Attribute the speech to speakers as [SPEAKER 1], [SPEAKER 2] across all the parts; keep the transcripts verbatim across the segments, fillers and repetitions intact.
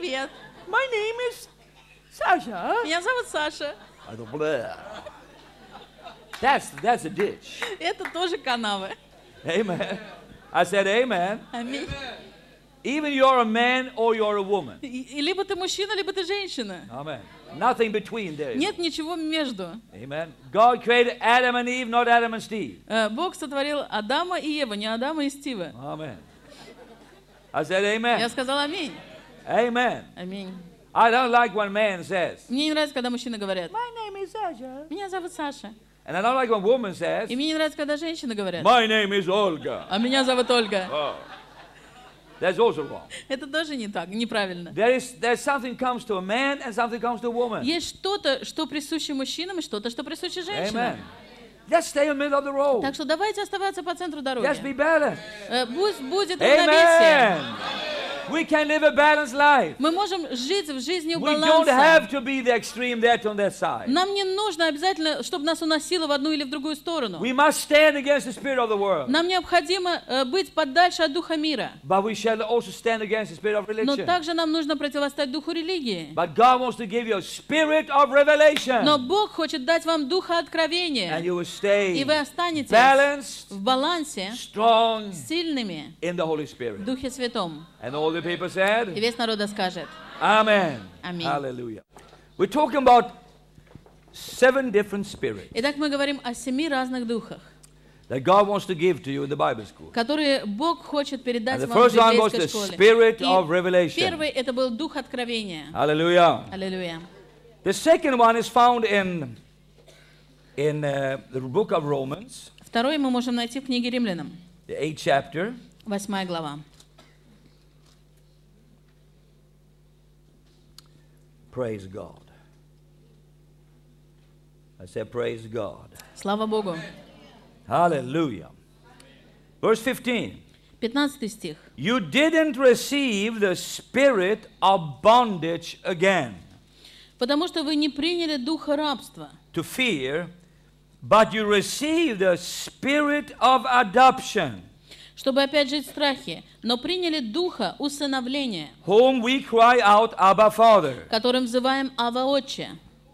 [SPEAKER 1] Привет.
[SPEAKER 2] My name is Sasha.
[SPEAKER 1] Меня зовут Саша.
[SPEAKER 2] I go, "Blah." That's, that's a ditch.
[SPEAKER 1] Это тоже канавы.
[SPEAKER 2] Amen. I said, amen.
[SPEAKER 1] Аминь.
[SPEAKER 2] Even you're a man or you're a woman.
[SPEAKER 1] И, и либо ты мужчина, либо ты женщина.
[SPEAKER 2] Amen. Nothing between there.
[SPEAKER 1] Нет ничего между.
[SPEAKER 2] Amen. God created Adam and Eve, not Adam and Steve.
[SPEAKER 1] Э, Бог сотворил Адама и Еву, не Адама и Стива.
[SPEAKER 2] Amen. I said,
[SPEAKER 1] Я
[SPEAKER 2] amen.
[SPEAKER 1] сказала аминь.
[SPEAKER 2] Amen.
[SPEAKER 1] Аминь.
[SPEAKER 2] I don't like when man says,
[SPEAKER 1] Мне не нравится, когда мужчины говорят,
[SPEAKER 2] my name is Sasha.
[SPEAKER 1] меня зовут Саша.
[SPEAKER 2] And I don't like when woman says,
[SPEAKER 1] И мне не нравится, когда женщины говорят,
[SPEAKER 2] my name is Olga.
[SPEAKER 1] а меня зовут Ольга.
[SPEAKER 2] Oh. That's also wrong.
[SPEAKER 1] Это тоже не так, неправильно.
[SPEAKER 2] There is there's something comes to a man and something comes to a woman.
[SPEAKER 1] Есть что-то, что присуще мужчинам, и что-то, что присуще
[SPEAKER 2] Amen.
[SPEAKER 1] женщинам.
[SPEAKER 2] Just stay in the middle of the road.
[SPEAKER 1] Так что давайте оставаться по центру
[SPEAKER 2] Just be
[SPEAKER 1] дороги.
[SPEAKER 2] balanced.
[SPEAKER 1] Э, Пусть будет равновесие.
[SPEAKER 2] Amen. We can live a balanced life.
[SPEAKER 1] Мы можем жить в жизни
[SPEAKER 2] We don't
[SPEAKER 1] баланса.
[SPEAKER 2] have to be the extreme that on that side.
[SPEAKER 1] Нам не нужно обязательно, чтобы нас уносило в одну или в другую сторону.
[SPEAKER 2] We must stand against the spirit of the world.
[SPEAKER 1] Нам необходимо э, быть подальше от духа мира.
[SPEAKER 2] But we shall also stand against the spirit of
[SPEAKER 1] Но
[SPEAKER 2] religion.
[SPEAKER 1] также нам нужно противостоять духу религии.
[SPEAKER 2] But God wants to give you a spirit of revelation.
[SPEAKER 1] Но Бог хочет дать вам духа
[SPEAKER 2] And
[SPEAKER 1] откровения.
[SPEAKER 2] you will
[SPEAKER 1] И
[SPEAKER 2] stay
[SPEAKER 1] вы останетесь
[SPEAKER 2] balanced,
[SPEAKER 1] в балансе,
[SPEAKER 2] strong
[SPEAKER 1] сильными
[SPEAKER 2] in the Holy
[SPEAKER 1] в
[SPEAKER 2] Spirit.
[SPEAKER 1] Духе Святом.
[SPEAKER 2] And all the people
[SPEAKER 1] И
[SPEAKER 2] said,
[SPEAKER 1] весь народ скажет.
[SPEAKER 2] Amen.
[SPEAKER 1] Аминь.
[SPEAKER 2] Hallelujah. We're talking about seven different spirits
[SPEAKER 1] Итак, мы говорим о семи разных духах,
[SPEAKER 2] that God wants to give to you in the Bible school.
[SPEAKER 1] которые Бог хочет передать
[SPEAKER 2] And the
[SPEAKER 1] вам в
[SPEAKER 2] first one was
[SPEAKER 1] библейской
[SPEAKER 2] the
[SPEAKER 1] школе.
[SPEAKER 2] spirit
[SPEAKER 1] И
[SPEAKER 2] of revelation.
[SPEAKER 1] первый это был дух откровения.
[SPEAKER 2] Hallelujah.
[SPEAKER 1] Аллилуйя.
[SPEAKER 2] The second one is found in in uh, the book of Romans,
[SPEAKER 1] Второй мы можем найти в книге Римлянам,
[SPEAKER 2] the eighth chapter.
[SPEAKER 1] восьмая глава.
[SPEAKER 2] Praise God. I said, praise God.
[SPEAKER 1] Слава Богу.
[SPEAKER 2] Hallelujah. Verse fifteen.
[SPEAKER 1] пятнадцатый стих.
[SPEAKER 2] You didn't receive the spirit of bondage again
[SPEAKER 1] Потому что вы не приняли духа рабства,
[SPEAKER 2] to fear, but you received the spirit of adoption,
[SPEAKER 1] чтобы опять жить в страхе, но приняли духа усыновления,
[SPEAKER 2] whom we cry out, Abba, Father.
[SPEAKER 1] которым взываем Ава Отче.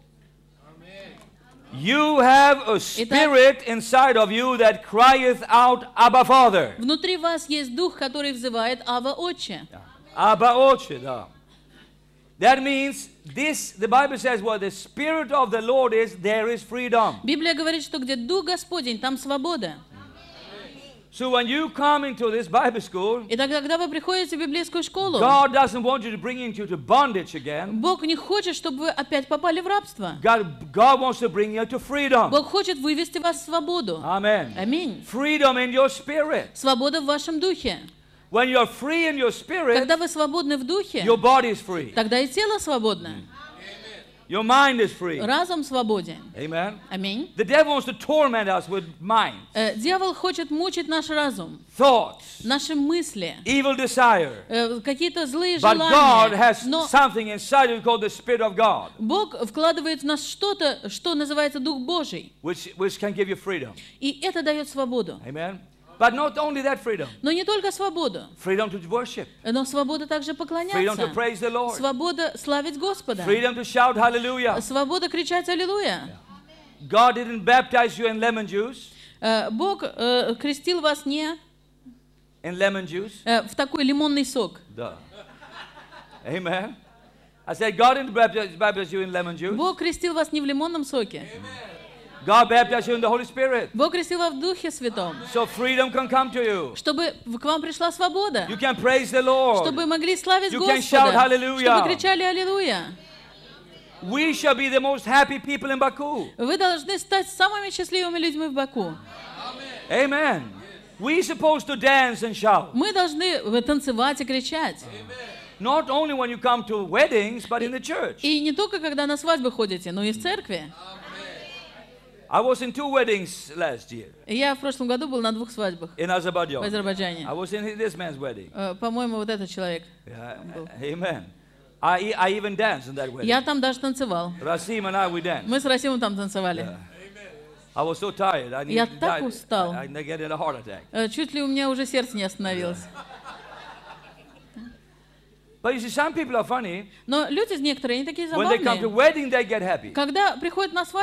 [SPEAKER 2] You have a spirit inside of you that crieth out, Abba, Father.
[SPEAKER 1] Внутри вас есть дух, который взывает Ава Отче.
[SPEAKER 2] Abba, Oche, da. That means this, the Bible says, where the Spirit of the Lord is, there is freedom.
[SPEAKER 1] Библия говорит, что где дух Господень, там свобода.
[SPEAKER 2] So when you come into this Bible school,
[SPEAKER 1] И тогда, когда вы приходите в библейскую школу,
[SPEAKER 2] God doesn't want you to bring you to bondage again.
[SPEAKER 1] Бог не хочет, чтобы вы опять попали в рабство.
[SPEAKER 2] God, God wants to bring you to freedom.
[SPEAKER 1] Бог хочет вывести вас в свободу.
[SPEAKER 2] Amen.
[SPEAKER 1] Аминь.
[SPEAKER 2] Freedom in your spirit.
[SPEAKER 1] Свобода в вашем духе.
[SPEAKER 2] When you're free in your spirit,
[SPEAKER 1] Когда вы свободны в духе,
[SPEAKER 2] your body is free.
[SPEAKER 1] тогда и тело свободно.
[SPEAKER 2] Your mind is free.
[SPEAKER 1] Разум свободен.
[SPEAKER 2] Amen.
[SPEAKER 1] Аминь.
[SPEAKER 2] The devil wants to torment us with mind,
[SPEAKER 1] Э, Дьявол хочет мучить наш разум,
[SPEAKER 2] thoughts,
[SPEAKER 1] наши мысли,
[SPEAKER 2] evil desire.
[SPEAKER 1] э, какие-то злые
[SPEAKER 2] But God has
[SPEAKER 1] желания. Но
[SPEAKER 2] something inside of you called the Spirit of God,
[SPEAKER 1] Бог вкладывает в нас что-то, что называется Дух Божий.
[SPEAKER 2] which, which can give you freedom.
[SPEAKER 1] И это дает свободу.
[SPEAKER 2] Amen. But not only that freedom,
[SPEAKER 1] Но не только свободу,
[SPEAKER 2] freedom to worship,
[SPEAKER 1] но свобода также
[SPEAKER 2] freedom to
[SPEAKER 1] поклоняться.
[SPEAKER 2] praise the Lord,
[SPEAKER 1] Свобода славить Господа.
[SPEAKER 2] freedom to shout hallelujah.
[SPEAKER 1] Свобода кричать Аллилуйя.
[SPEAKER 2] God didn't baptize you in lemon juice,
[SPEAKER 1] Э, Бог э, крестил вас не
[SPEAKER 2] in lemon juice.
[SPEAKER 1] э, в такой лимонный сок.
[SPEAKER 2] Duh. Amen. I said God didn't baptize, baptize you in lemon juice.
[SPEAKER 1] Бог крестил вас не в лимонном соке.
[SPEAKER 2] God baptized you in the Holy Spirit.
[SPEAKER 1] Бог крестил вас в Духе Святом,
[SPEAKER 2] So freedom can come to you.
[SPEAKER 1] чтобы к вам пришла свобода,
[SPEAKER 2] You can praise the Lord.
[SPEAKER 1] чтобы могли славить
[SPEAKER 2] You can shout
[SPEAKER 1] Господа,
[SPEAKER 2] hallelujah.
[SPEAKER 1] чтобы кричали Аллилуйя.
[SPEAKER 2] We shall be the most happy people in Baku.
[SPEAKER 1] Вы должны стать самыми счастливыми людьми в Баку.
[SPEAKER 2] Amen. We're supposed to dance and shout.
[SPEAKER 1] Мы должны танцевать и кричать.
[SPEAKER 2] Not only when you come to weddings, but in the church.
[SPEAKER 1] И не только когда на свадьбы ходите, но и в церкви.
[SPEAKER 2] I was in two weddings last year
[SPEAKER 1] Я в прошлом году был на двух свадьбах
[SPEAKER 2] in
[SPEAKER 1] в
[SPEAKER 2] Azerbaijan.
[SPEAKER 1] Азербайджане.
[SPEAKER 2] I was in this man's wedding.
[SPEAKER 1] Э, По-моему, вот этот человек.
[SPEAKER 2] Yeah. Amen. I, I even danced in that wedding.
[SPEAKER 1] Я там даже танцевал.
[SPEAKER 2] Rasim and I, we danced.
[SPEAKER 1] Мы с Расимом там танцевали.
[SPEAKER 2] I was so tired. I
[SPEAKER 1] Я
[SPEAKER 2] needed
[SPEAKER 1] так
[SPEAKER 2] I,
[SPEAKER 1] устал.
[SPEAKER 2] I, I get a heart attack.
[SPEAKER 1] Э, Чуть ли у меня уже сердце не остановилось.
[SPEAKER 2] But you see, some people are funny.
[SPEAKER 1] Но люди некоторые, они такие
[SPEAKER 2] When they come to
[SPEAKER 1] забавные.
[SPEAKER 2] wedding, they get happy.
[SPEAKER 1] Когда приходят на свадьбу,